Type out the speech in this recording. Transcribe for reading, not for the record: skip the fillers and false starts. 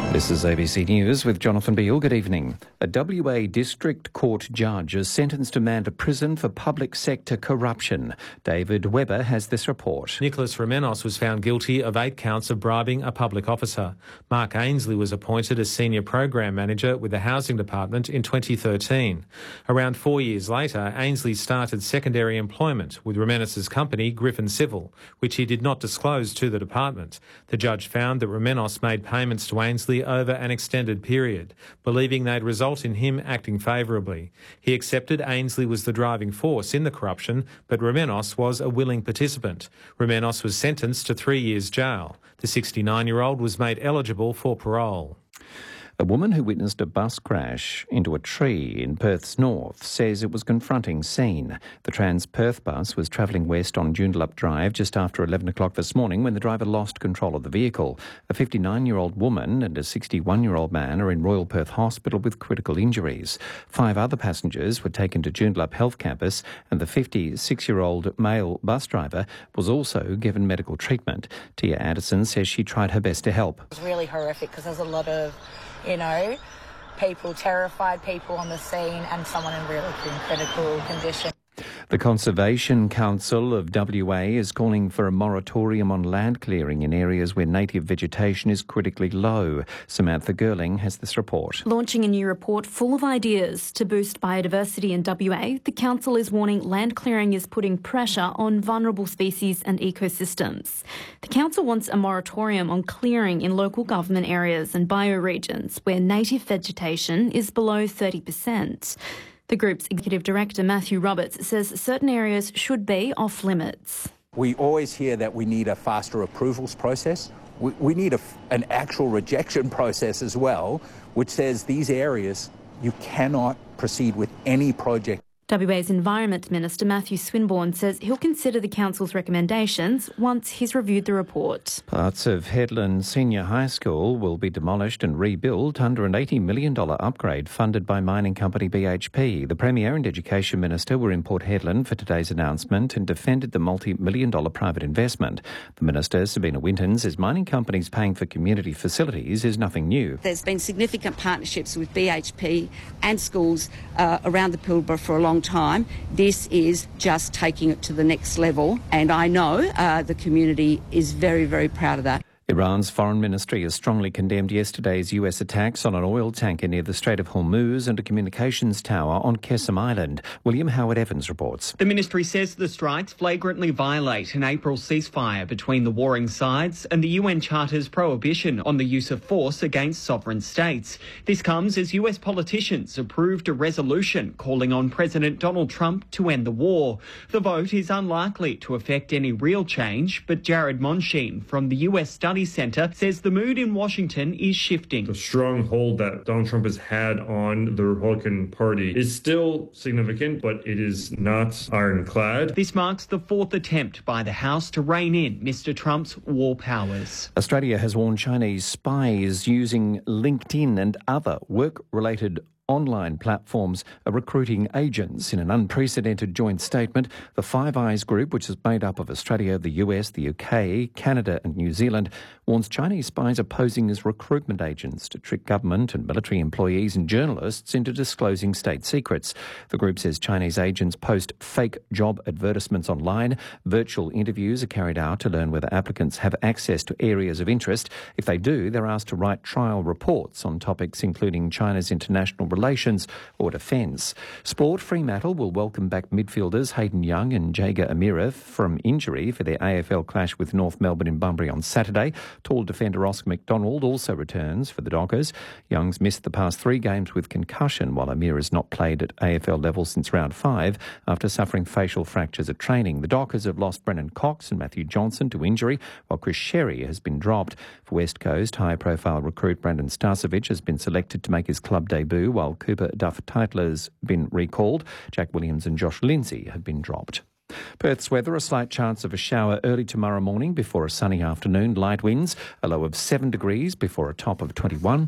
This is ABC News with Jonathan Beale. Good evening. A WA District Court judge is sentenced a man to prison for public sector corruption. David Webber has this report. Nicholas Remenos was found guilty of 8 counts of bribing a public officer. Mark Ainsley was appointed as Senior Program Manager with the Housing Department in 2013. Around 4 years later, Ainsley started secondary employment with Remenos's company, Griffin Civil, which he did not disclose to the department. The judge found that Remenos made payments to Ainsley over an extended period, believing they'd result in him acting favourably. He accepted Ainsley was the driving force in the corruption, but Remenos was a willing participant. Remenos was sentenced to 3 years jail. The 69-year-old was made eligible for parole. A woman who witnessed a bus crash into a tree in Perth's north says it was a confronting scene. The Trans-Perth bus was travelling west on Joondalup Drive just after 11 o'clock this morning when the driver lost control of the vehicle. A 59-year-old woman and a 61-year-old man are in Royal Perth Hospital with critical injuries. 5 other passengers were taken to Joondalup Health Campus and the 56-year-old male bus driver was also given medical treatment. Tia Addison says she tried her best to help. It was really horrific because there's a lot of people, terrified people on the scene and someone in really critical condition. The Conservation Council of WA is calling for a moratorium on land clearing in areas where native vegetation is critically low. Samantha Gerling has this report. Launching a new report full of ideas to boost biodiversity in WA, the council is warning land clearing is putting pressure on vulnerable species and ecosystems. The council wants a moratorium on clearing in local government areas and bioregions where native vegetation is below 30%. The group's executive director, Matthew Roberts, says certain areas should be off limits. We always hear that we need a faster approvals process. We need an actual rejection process as well, which says these areas, you cannot proceed with any project. WA's Environment Minister Matthew Swinburne says he'll consider the council's recommendations once he's reviewed the report. Parts of Headland Senior High School will be demolished and rebuilt under an $80 million upgrade funded by mining company BHP. The Premier and Education Minister were in Port Hedland for today's announcement and defended the multi-million-dollar private investment. The Minister, Sabina Winton, says mining companies paying for community facilities is nothing new. There's been significant partnerships with BHP and schools around the Pilbara for a long time. This is just taking it to the next level, and I know the community is very, very proud of that. Iran's foreign ministry has strongly condemned yesterday's US attacks on an oil tanker near the Strait of Hormuz and a communications tower on Kesem Island. William Howard-Evans reports. The ministry says the strikes flagrantly violate an April ceasefire between the warring sides and the UN Charter's prohibition on the use of force against sovereign states. This comes as US politicians approved a resolution calling on President Donald Trump to end the war. The vote is unlikely to affect any real change, but Jared Monsheen from the US Study Centre says the mood in Washington is shifting. The strong hold that Donald Trump has had on the Republican Party is still significant, but it is not ironclad. This marks the 4th attempt by the House to rein in Mr. Trump's war powers. Australia has warned Chinese spies using LinkedIn and other work-related online platforms are recruiting agents. In an unprecedented joint statement, the Five Eyes group, which is made up of Australia, the US, the UK, Canada and New Zealand, warns Chinese spies are posing as recruitment agents to trick government and military employees and journalists into disclosing state secrets. The group says Chinese agents post fake job advertisements online. Virtual interviews are carried out to learn whether applicants have access to areas of interest. If they do, they're asked to write trial reports on topics including China's international relations or defence. Sport. Fremantle will welcome back midfielders Hayden Young and Jager Amira from injury for their AFL clash with North Melbourne in Bunbury on Saturday. Tall defender Oscar McDonald also returns for the Dockers. Young's missed the past 3 games with concussion, while Amira's not played at AFL level since round 5 after suffering facial fractures at training. The Dockers have lost Brennan Cox and Matthew Johnson to injury, while Chris Sherry has been dropped. For West Coast, high-profile recruit Brandon Starcevic has been selected to make his club debut, while Cooper Duff-Tytler's been recalled. Jack Williams and Josh Lindsay have been dropped. Perth's weather, a slight chance of a shower early tomorrow morning before a sunny afternoon. Light winds, a low of 7 degrees before a top of 21.